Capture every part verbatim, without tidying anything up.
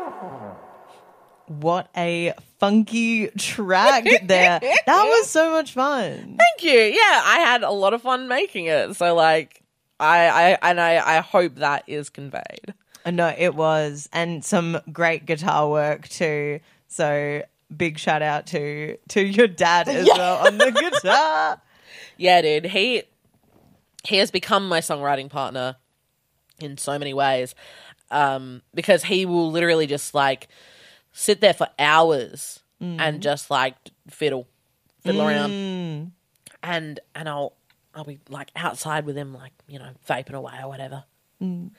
What a funky track there. That was so much fun. Thank you. Yeah, I had a lot of fun making it. So, like, I, I and I, I hope that is conveyed. No, it was. And some great guitar work too. So big shout out to to your dad as yeah. well on the guitar. Yeah, dude. He he has become my songwriting partner in so many ways. Um, because he will literally just like sit there for hours mm. and just like fiddle, fiddle mm. around, and and I'll I'll be like outside with him, like, you know, vaping away or whatever. Mm.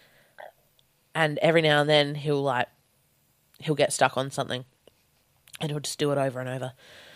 And every now and then he'll like he'll get stuck on something, and he'll just do it over and over,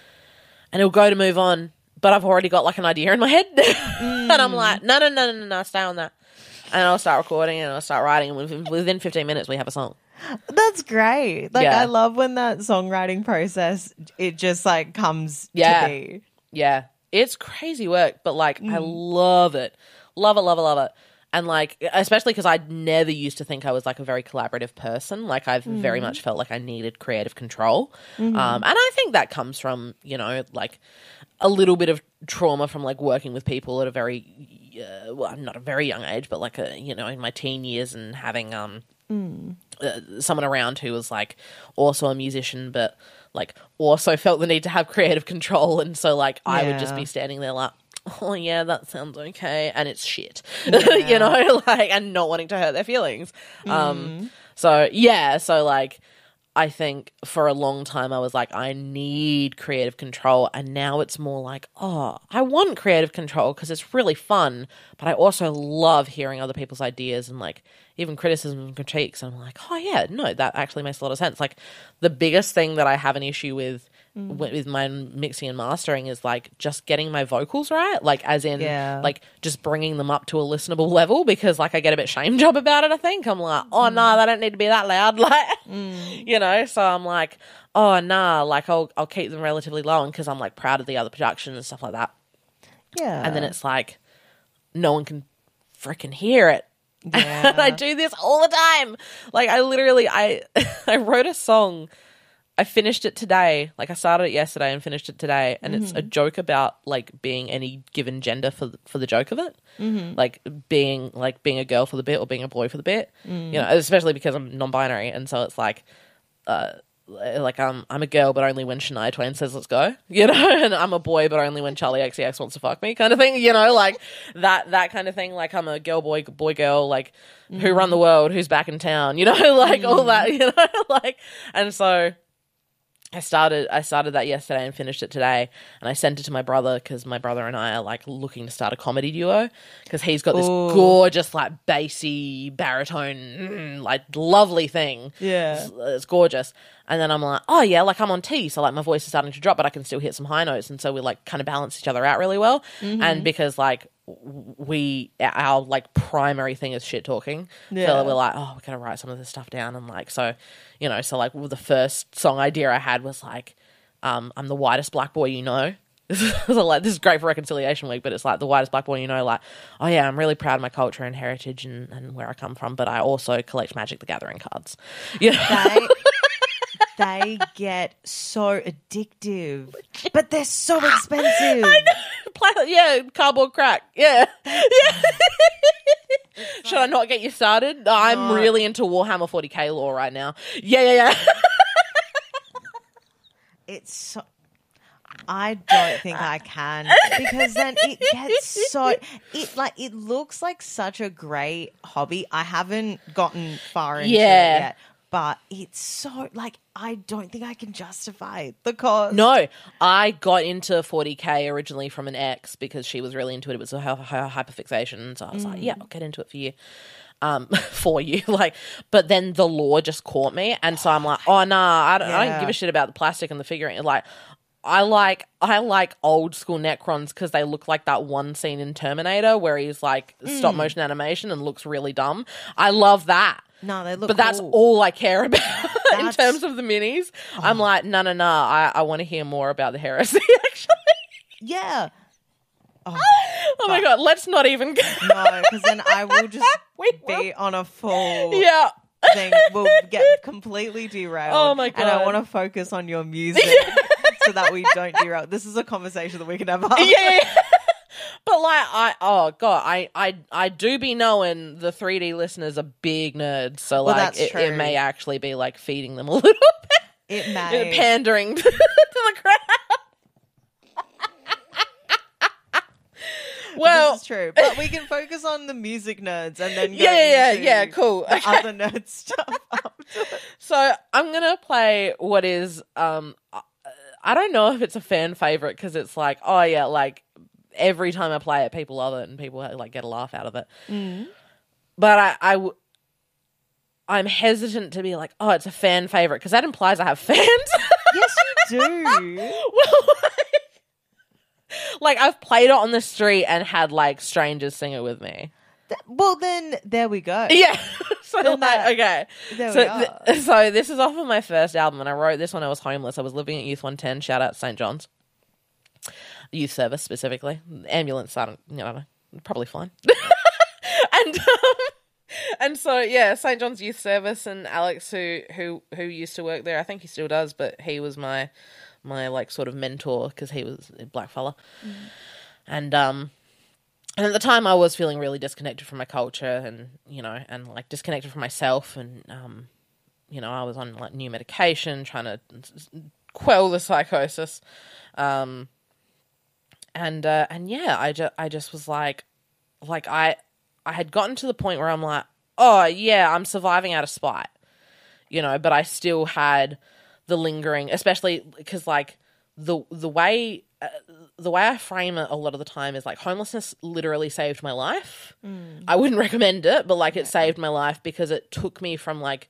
and he'll go to move on, but I've already got like an idea in my head, mm. and I'm like, no, no, no, no, no, no, stay on that, and I'll start recording and I'll start writing, and within, within fifteen minutes we have a song. That's great. Like, yeah. I love when that songwriting process, it just like comes yeah. to be. Yeah. It's crazy work, but like mm. I love it. Love it, love it, love it. And like, especially because I never used to think I was like a very collaborative person. Like, I've mm. very much felt like I needed creative control. Mm-hmm. Um, and I think that comes from, you know, like a little bit of trauma from like working with people at a very, uh, well, not a very young age, but like a, you know, in my teen years, and having um mm. uh, someone around who was like also a musician, but like also felt the need to have creative control. And so like I yeah. would just be standing there like, oh yeah, that sounds okay, and it's shit, yeah. you know, like, and not wanting to hurt their feelings. Mm. Um, so yeah, so like, I think for a long time I was like, I need creative control, and now it's more like, oh, I want creative control because it's really fun, but I also love hearing other people's ideas and like even criticism and critiques. And I'm like, oh yeah, no, that actually makes a lot of sense. Like, the biggest thing that I have an issue with Mm. with my mixing and mastering is like just getting my vocals right, like as in yeah. like just bringing them up to a listenable level, because like I get a bit shame job about it. I think I'm like, oh mm. no, nah, they don't need to be that loud, like mm. you know. So I'm like, oh nah, like I'll I'll keep them relatively low, because I'm like proud of the other production and stuff like that. Yeah, and then it's like no one can freaking hear it. Yeah. And I do this all the time. Like I literally I I wrote a song. I finished it today. Like, I started it yesterday and finished it today, and mm-hmm. it's a joke about like being any given gender for the, for the joke of it, mm-hmm. like being like being a girl for the bit or being a boy for the bit. Mm. You know, especially because I'm non-binary, and so it's like, uh, like I'm I'm a girl, but only when Shania Twain says let's go. You know, and I'm a boy, but only when Charlie X C X wants to fuck me, kind of thing. You know, like that that kind of thing. Like, I'm a girl, boy, boy, girl. Like, mm. who run the world? Who's back in town? You know, like mm. all that. You know, like, and so. I started I started that yesterday and finished it today, and I sent it to my brother, because my brother and I are like looking to start a comedy duo, because he's got this Ooh. gorgeous like bassy baritone mm, like lovely thing. Yeah, it's, it's gorgeous. And then I'm like, oh yeah, like I'm on T, so like my voice is starting to drop, but I can still hit some high notes, and so we like kind of balance each other out really well. Mm-hmm. And because like we our like primary thing is shit talking, yeah. so we're like, oh, we gotta write some of this stuff down, and like so, you know, so like well, the first song idea I had was like, um, I'm the whitest black boy you know. So like, this is great for Reconciliation Week, but it's like the whitest black boy you know, like, oh yeah, I'm really proud of my culture and heritage and, and where I come from, but I also collect Magic the Gathering cards. You know? They, they get so addictive, but they're so expensive. I know. Play, yeah, cardboard crack. Yeah. Yeah. Should I not get you started? I'm no. really into Warhammer forty K lore right now. Yeah, yeah, yeah. It's so... I don't think I can, because then it gets so it like it looks like such a great hobby. I haven't gotten far into yeah. it yet, but it's so like I don't think I can justify the cost. No, I got into forty K originally from an ex, because she was really into it. It was her, her hyperfixation, so I was mm. like, yeah, I'll get into it for you. Um, for you, like, but then the lore just caught me, and so I'm like, oh nah, I don't, yeah. I don't give a shit about the plastic and the figurine. Like, I like I like old school Necrons because they look like that one scene in Terminator where he's like mm. stop motion animation and looks really dumb. I love that. No, they look But cool. that's all I care about in terms of the minis. Oh. I'm like, no, no, no. I, I want to hear more about the heresy, actually. Yeah. Oh, oh my God. Let's not even go. No, because then I will just we be will. on a full... Yeah. thing will get completely derailed. Oh my And I God. want to focus on your music so that we don't derail. This is a conversation that we can have after. Yeah. But like I oh god, I, I I do be knowing the three D listeners are big nerds, so Well, like that's it, it true. may actually be like feeding them a little bit. It may. Pandering to the crowd. Well, this is true, but we can focus on the music nerds and then go yeah, yeah, into yeah, cool. the Okay. other nerd stuff after. So I'm gonna play what is um I- I don't know if it's a fan favorite because it's like, oh yeah, like every time I play it, people love it and people like get a laugh out of it. Mm. But I, I w- I'm hesitant to be like, oh, it's a fan favorite because that implies I have fans. Yes, you do. Well, like, like I've played it on the street and had like strangers sing it with me. Th- Well, then there we go. Yeah. So Then like, that- okay. There So, we are. th- so this is off of my first album, and I wrote this when I was homeless. I was living at Youth one ten. Shout out Saint John's Youth Service specifically. Ambulance, I don't, you know, probably fine. and um, and so yeah, Saint John's Youth Service, and Alex, who who who used to work there, I think he still does, but he was my my like sort of mentor because he was a black fella, mm. and um. And at the time, I was feeling really disconnected from my culture, and you know, and like disconnected from myself, and um, you know, I was on like new medication, trying to quell the psychosis, um, and uh, and yeah, I just I just was like, like I I had gotten to the point where I'm like, oh yeah, I'm surviving out of spite, you know, but I still had the lingering, especially because like the the way. Uh, the way I frame it a lot of the time is like homelessness literally saved my life. Mm. I wouldn't recommend it, but like it saved my life because it took me from like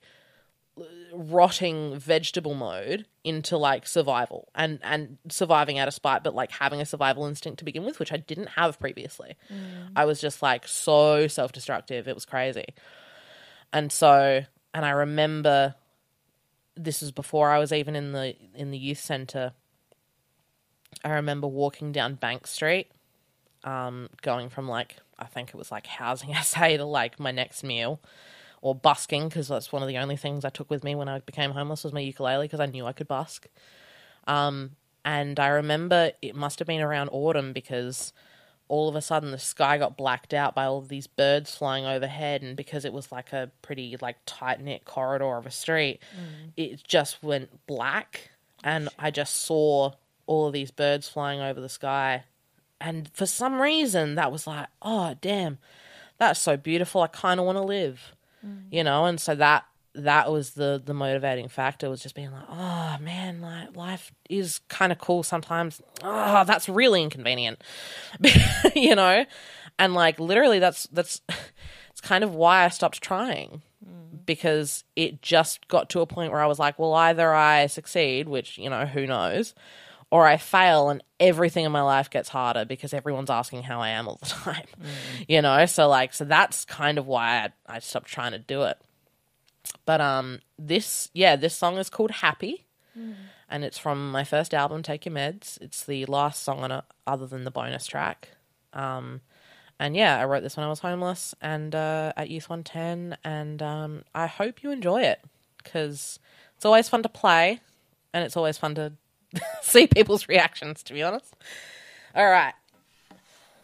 rotting vegetable mode into like survival and, and surviving out of spite, but like having a survival instinct to begin with, which I didn't have previously. Mm. I was just like so self-destructive. It was crazy. And so, and I remember this was before I was even in the, in the youth center. I remember walking down Bank Street, um, going from like, I think it was like Housing S A to like my next meal, or busking, because that's one of the only things I took with me when I became homeless was my ukulele, because I knew I could busk. Um, and I remember it must have been around autumn because all of a sudden the sky got blacked out by all of these birds flying overhead, and because it was like a pretty like tight-knit corridor of a street, mm. it just went black, and I just saw all of these birds flying over the sky. And for some reason, that was like, oh, damn, that's so beautiful. I kind of want to live, mm. you know? And so that that was the, the motivating factor, was just being like, oh, man, like life is kind of cool sometimes. Oh, that's really inconvenient, you know? And like literally that's, that's it's kind of why I stopped trying. Because it just got to a point where I was like, well, either I succeed, which, you know, who knows, or I fail and everything in my life gets harder because everyone's asking how I am all the time, mm. you know? So like, so that's kind of why I, I stopped trying to do it. But um, this, yeah, this song is called Happy, mm. and it's from my first album, Take Your Meds. It's the last song on it other than the bonus track. Um, and yeah, I wrote this when I was homeless and uh, at Youth one ten, and um, I hope you enjoy it because it's always fun to play and it's always fun to see people's reactions, to be honest. All right.